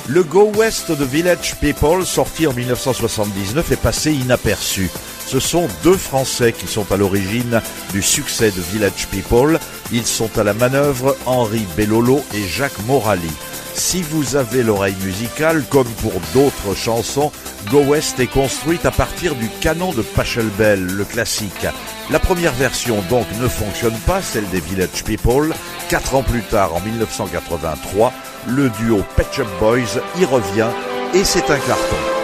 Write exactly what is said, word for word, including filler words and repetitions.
Le Go West de Village People, sorti en dix-neuf cent soixante-dix-neuf, est passé inaperçu. Ce sont deux Français qui sont à l'origine du succès de Village People. Ils sont à la manœuvre, Henri Bellolo et Jacques Morali. Si vous avez l'oreille musicale, comme pour d'autres chansons, Go West est construite à partir du canon de Pachelbel, le classique. La première version donc ne fonctionne pas, celle des Village People. Quatre ans plus tard, en dix-neuf cent quatre-vingt-trois, le duo Pet Shop Boys y revient et c'est un carton.